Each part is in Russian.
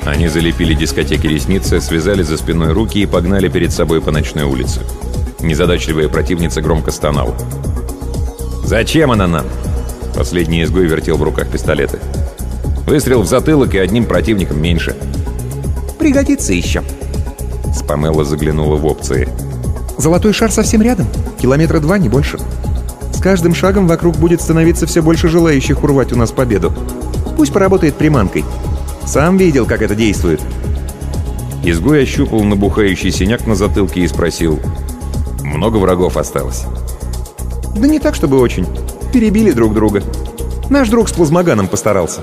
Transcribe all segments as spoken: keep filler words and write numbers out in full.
Они залепили дискотеке ресницы, связали за спиной руки и погнали перед собой по ночной улице. Незадачливая противница громко стонала. «Зачем она нам?» Последний изгой вертел в руках пистолеты. «Выстрел в затылок и одним противником меньше». «Пригодится еще». Спамелла заглянула в опции. «Золотой шар совсем рядом. Километра два, не больше. С каждым шагом вокруг будет становиться все больше желающих урвать у нас победу. Пусть поработает приманкой. Сам видел, как это действует». Изгой ощупал набухающий синяк на затылке и спросил: «Много врагов осталось?» «Да не так, чтобы очень. Перебили друг друга. Наш друг с плазмоганом постарался».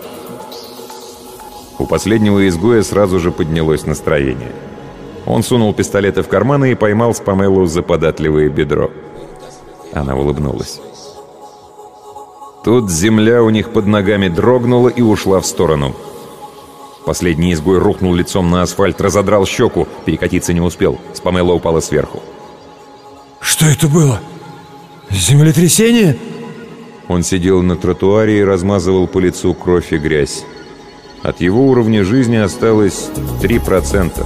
У последнего изгоя сразу же поднялось настроение. Он сунул пистолеты в карманы и поймал Спамеллу за податливое бедро. Она улыбнулась. Тут земля у них под ногами дрогнула и ушла в сторону. Последний изгой рухнул лицом на асфальт, разодрал щеку, перекатиться не успел. Спамелла упала сверху. «Что это было? Землетрясение?» Он сидел на тротуаре и размазывал по лицу кровь и грязь. От его уровня жизни осталось три процента.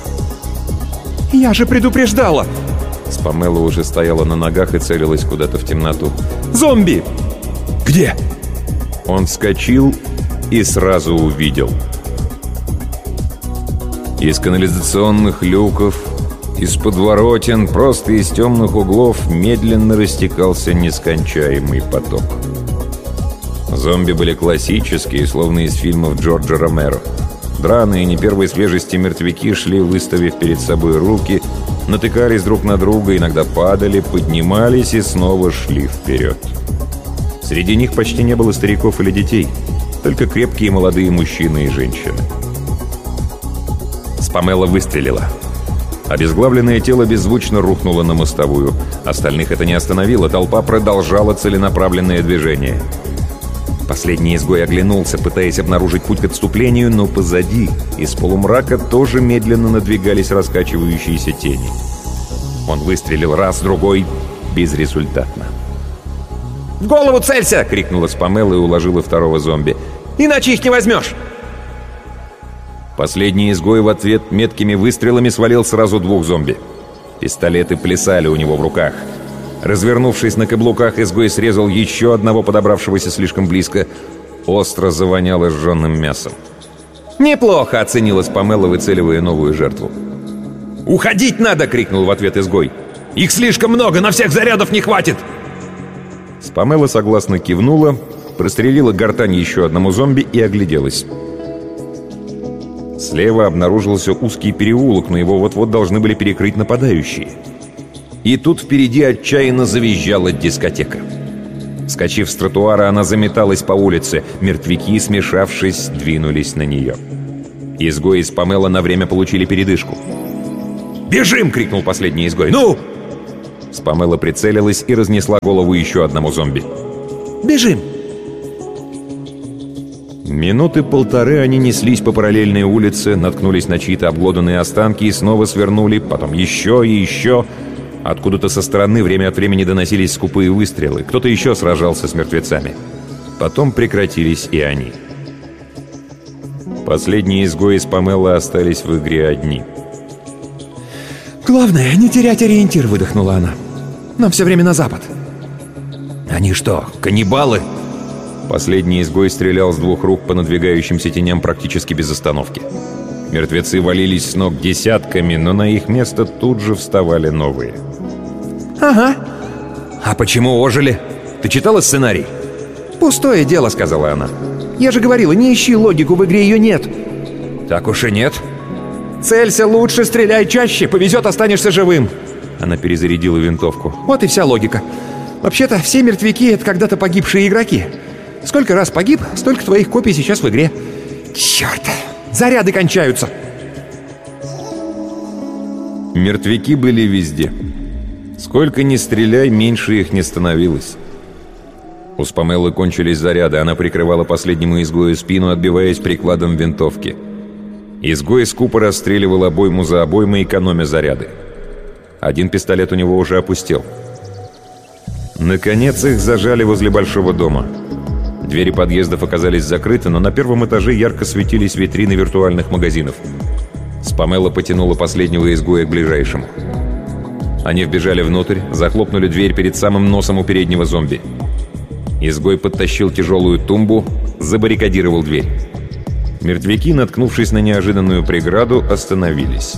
«Я же предупреждала!» Спамелла уже стояла на ногах и целилась куда-то в темноту. «Зомби!» «Где?» Он вскочил и сразу увидел. Из канализационных люков, из подворотен, просто из темных углов медленно растекался нескончаемый поток. Зомби были классические, словно из фильмов Джорджа Ромеро. Драные, не первой свежести мертвяки шли, выставив перед собой руки, натыкались друг на друга, иногда падали, поднимались и снова шли вперед. Среди них почти не было стариков или детей, только крепкие молодые мужчины и женщины. Спамелла выстрелила. Обезглавленное тело беззвучно рухнуло на мостовую. Остальных это не остановило, толпа продолжала целенаправленное движение. Последний изгой оглянулся, пытаясь обнаружить путь к отступлению, но позади, из полумрака, тоже медленно надвигались раскачивающиеся тени. Он выстрелил раз, другой, безрезультатно. «В голову целься!» — крикнула Спамелла и уложила второго зомби. «Иначе их не возьмешь!» Последний изгой в ответ меткими выстрелами свалил сразу двух зомби. Пистолеты плясали у него в руках. Развернувшись на каблуках, изгой срезал еще одного, подобравшегося слишком близко. Остро завоняло сжженным мясом. «Неплохо!» — оценила Спамелла, выцеливая новую жертву. «Уходить надо!» — крикнул в ответ изгой. «Их слишком много! На всех зарядов не хватит!» Спамелла согласно кивнула, прострелила гортань еще одному зомби и огляделась. Слева обнаружился узкий переулок, но его вот-вот должны были перекрыть нападающие. И тут впереди отчаянно завизжала дискотека. Вскочив с тротуара, она заметалась по улице. Мертвяки, смешавшись, двинулись на нее. Изгой и Спамелла на время получили передышку. «Бежим!» — крикнул последний изгой. «Ну!» Спамелла прицелилась и разнесла голову еще одному зомби. «Бежим!» Минуты полторы они неслись по параллельной улице, наткнулись на чьи-то обглоданные останки и снова свернули, потом еще и еще. Откуда-то со стороны время от времени доносились скупые выстрелы. Кто-то еще сражался с мертвецами. Потом прекратились и они. Последние изгои из Спамелла остались в игре одни. «Главное, не терять ориентир», — выдохнула она. «Нам все время на запад». «Они что, каннибалы?» Последний изгой стрелял с двух рук по надвигающимся теням практически без остановки. Мертвецы валились с ног десятками, но на их место тут же вставали новые. «Ага». «А почему ожили? Ты читала сценарий?» «Пустое дело», — сказала она. «Я же говорила, не ищи логику, в игре ее нет». «Так уж и нет». «Целься лучше, стреляй чаще, повезет, останешься живым». Она перезарядила винтовку. «Вот и вся логика. Вообще-то все мертвяки — это когда-то погибшие игроки. Сколько раз погиб, столько твоих копий сейчас в игре. Черт, заряды кончаются». Мертвяки были везде. Сколько ни стреляй, меньше их не становилось. У Спамеллы кончились заряды. Она прикрывала последнему изгою спину, отбиваясь прикладом винтовки. Изгой скупо расстреливал обойму за обоймой, экономя заряды. Один пистолет у него уже опустел. Наконец их зажали возле большого дома. Двери подъездов оказались закрыты, но на первом этаже ярко светились витрины виртуальных магазинов. Спамелла потянула последнего изгоя к ближайшему. Они вбежали внутрь, захлопнули дверь перед самым носом у переднего зомби. Изгой подтащил тяжелую тумбу, забаррикадировал дверь. Мертвяки, наткнувшись на неожиданную преграду, остановились.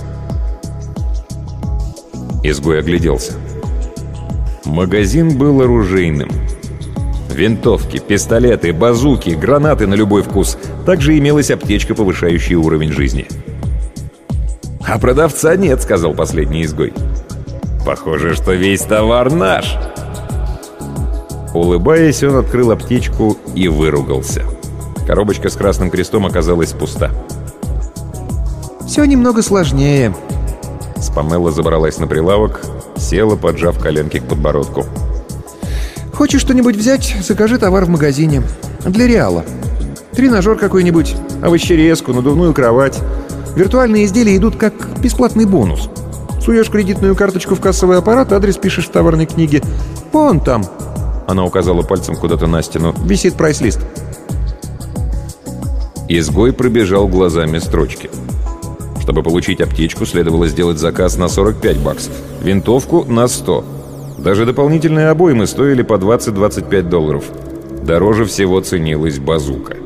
Изгой огляделся. Магазин был оружейным. Винтовки, пистолеты, базуки, гранаты на любой вкус. Также имелась аптечка, повышающая уровень жизни. «А продавца нет», — сказал последний изгой. «Похоже, что весь товар наш». Улыбаясь, он открыл аптечку и выругался. Коробочка с красным крестом оказалась пуста. «Все немного сложнее». Спамелла забралась на прилавок, села, поджав коленки к подбородку. «Хочешь что-нибудь взять? Закажи товар в магазине. Для Реала. Тренажер какой-нибудь, овощерезку, надувную кровать. Виртуальные изделия идут как бесплатный бонус. Суешь кредитную карточку в кассовый аппарат, адрес пишешь в товарной книге. Вон там». Она указала пальцем куда-то на стену. «Висит прайс-лист». Изгой пробежал глазами строчки. Чтобы получить аптечку, следовало сделать заказ на сорок пять баксов. Винтовку — на сто. Даже дополнительные обоймы стоили по двадцать-двадцать пять долларов. Дороже всего ценилась базука.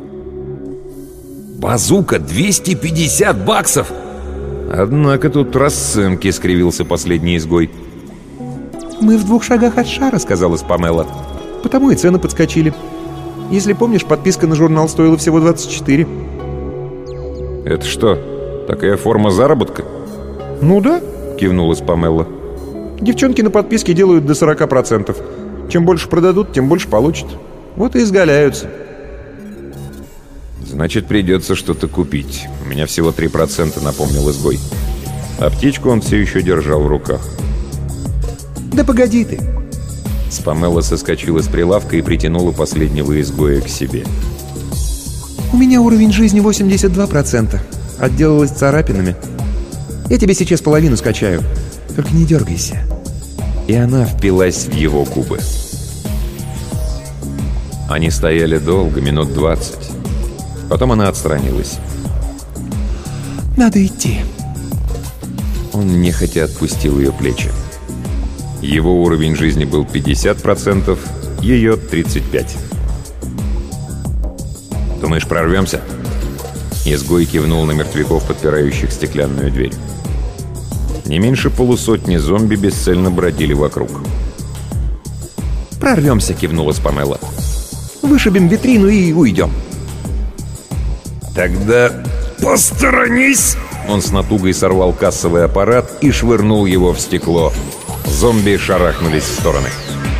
«Базука двести пятьдесят баксов!» «Однако тут расценки», — скривился последний изгой. «Мы в двух шагах от шара», — сказала Спамелла. «Потому и цены подскочили. Если помнишь, подписка на журнал стоила всего двадцать четыре». «Это что, такая форма заработка?» «Ну да», — кивнула Спамелла. «Девчонки на подписке делают до сорок процентов. Чем больше продадут, тем больше получат. Вот и изгаляются». «Значит, придется что-то купить. У меня всего три процента», — напомнил изгой. Аптечку он все еще держал в руках. «Да погоди ты!» Спамелла соскочила с прилавка и притянула последнего изгоя к себе. «У меня уровень жизни восемьдесят два процента. Отделалась царапинами. Я тебе сейчас половину скачаю. Только не дергайся». И она впилась в его губы. Они стояли долго, минут двадцать. Потом она отстранилась. «Надо идти». Он нехотя отпустил ее плечи. Его уровень жизни был пятьдесят процентов, ее тридцать пять процентов. «Думаешь, прорвемся?» Изгой кивнул на мертвяков, подпирающих стеклянную дверь. Не меньше полусотни зомби бесцельно бродили вокруг. «Прорвемся», — кивнула Спамелла. «Вышибем витрину и уйдем». «Тогда посторонись!» Он с натугой сорвал кассовый аппарат и швырнул его в стекло. Зомби шарахнулись в стороны.